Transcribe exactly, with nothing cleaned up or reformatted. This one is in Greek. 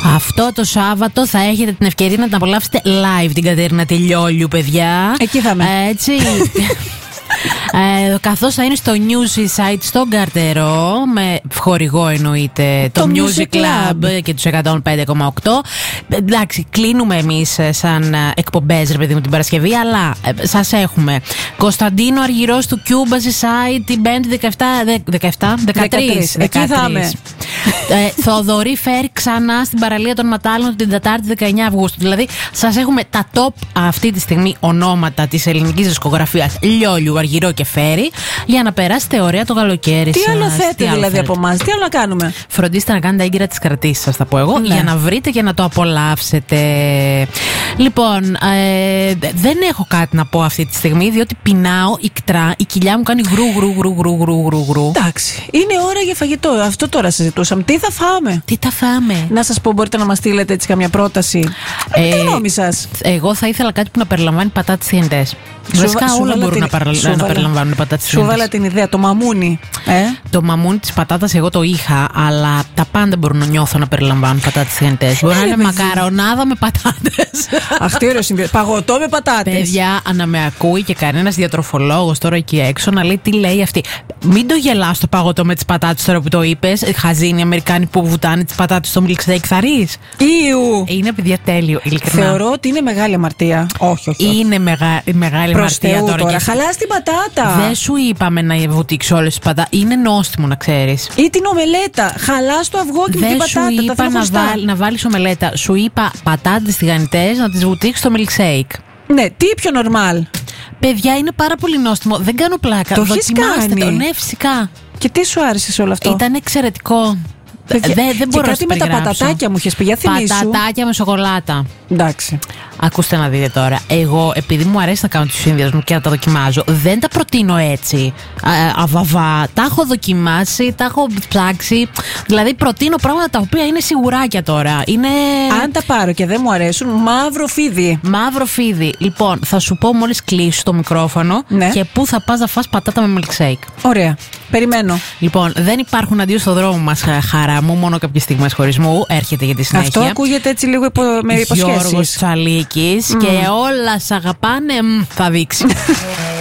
Αυτό το Σάββατο θα έχετε την ευκαιρία να την απολαύσετε live την Κατερίνα Τελειόλιου, παιδιά. Εκεί θα είμαι. Έτσι. Ε, καθώς θα είναι στο New Seaside στον Καρτερό, με χορηγό εννοείται το, το Music Club, Club και τους εκατόν πέντε κόμμα οκτώ. Εντάξει, κλείνουμε εμείς σαν εκπομπές, ρε παιδί μου, την Παρασκευή, αλλά ε, σας έχουμε Κωνσταντίνο Αργυρός του Cuba Seaside την Πέμπτη δεκαεπτά, δεκαεπτά, δεκατρείς. Εκεί θα είμαι. ε, Θοδωρή Φέρ ξανά στην παραλία των Ματάλλων την Τετάρτη δεκαεννιά Αυγούστου. Δηλαδή, σας έχουμε τα top αυτή τη στιγμή ονόματα της ελληνικής δισκογραφίας Λιόλιου, Αργυρό και Φέρι, για να περάσετε ωραία το καλοκαίρι. Τι σας. άλλο θέτε Τι άλλο δηλαδή θέλετε από εμάς, τι άλλο να κάνουμε? Φροντίστε να κάνετε έγκυρα τις κρατήσεις σας, θα πω εγώ, ναι, για να βρείτε και να το απολαύσετε. Λοιπόν, ε, δεν έχω κάτι να πω αυτή τη στιγμή, διότι πεινάω ικτρά. Η κοιλιά μου κάνει γρου γρου γρου γρου γρου γρου γρου. Εντάξει, είναι ώρα για φαγητό. Αυτό τώρα συζητούσαμε. Τι θα φάμε? Τι θα φάμε? Να σας πω, μπορείτε να μας στείλετε έτσι καμιά πρόταση? Ε, τι γνώμη σας? Εγώ θα ήθελα κάτι που να περιλαμβάνει πατάτες τηγανιτές. Βασικά όλα μπορούν την... να, παρα... να περιλαμβάνουν πατάτες. Σου βάλα την ιδέα, το μαμούνι. Ε? Το μαμούνι της πατάτας εγώ το είχα, αλλά τα πάντα μπορούν να νιώθω να περιλαμβάνουν πατάτες τηγανιτές. Μπορεί να είναι μακαρονάδα με πατάτες. Αχ, τι ωραίο συνδυασμό. Παγωτό με πατάτες. Παιδιά, να με ακούει και κανένας διατροφολόγος τώρα εκεί έξω να λέει τι λέει αυτή. Μην το γελάς το παγωτό με τις πατάτες τώρα που το είπες. Χαζίνοι Αμερικάνοι που βουτάνε τις πατάτες στο milkshake, θα ρεις. Ιου. Είναι, παιδιά, τέλειο. Ειλικρινά. Θεωρώ ότι είναι μεγάλη αμαρτία. Όχι, όχι. όχι. Είναι μεγα... μεγάλη προς αμαρτία Θεού τώρα. τώρα. Και... χαλάς την πατάτα. Δεν σου είπαμε να βουτήξεις όλες τις πατάτες. Είναι νόστιμο, να ξέρεις. Ή την ομελέτα. Χαλάς το αυγό και με την πατάτα. Δεν σου είπα να, βάλ, να βάλεις ομελέτα. Σου είπα πατάτες τηγανιτές να τις βουτήξεις στο milkshake. Ναι, τι πιο normal. Παιδιά, είναι πάρα πολύ νόστιμο. Δεν κάνω πλάκα. Το έχεις κάνει? Το, ναι, φυσικά. Και τι σου άρεσε σε όλο αυτό? Ήταν εξαιρετικό. Δεν δε μπορώ και κάτι με τα πατατάκια μου είχες πει, για θυμίσου. Πατατάκια με σοκολάτα. Εντάξει. Ακούστε να δείτε τώρα. Εγώ, επειδή μου αρέσει να κάνω τους συνδυασμούς και να τα δοκιμάζω, δεν τα προτείνω έτσι α, αβαβά. Τα έχω δοκιμάσει, τα έχω ψάξει. Δηλαδή, προτείνω πράγματα τα οποία είναι σιγουράκια τώρα. Είναι... Αν τα πάρω και δεν μου αρέσουν, μαύρο φίδι. Μαύρο φίδι. Λοιπόν, θα σου πω μόλις κλείσει το μικρόφωνο, ναι, και πού θα πας να φας πατάτα με milkshake. Ωραία. Περιμένω. Λοιπόν, δεν υπάρχουν αντίο στο δρόμο μας, χαρά μου, μόνο κάποιες στιγμές χωρισμού. Έρχεται για τη συνέχεια. Αυτό ακούγεται έτσι λίγο υπο... με υποσχέσεις. Γιώργος Τσαλίκης, mm. και όλα σ' αγαπάνε, μ, θα δείξει.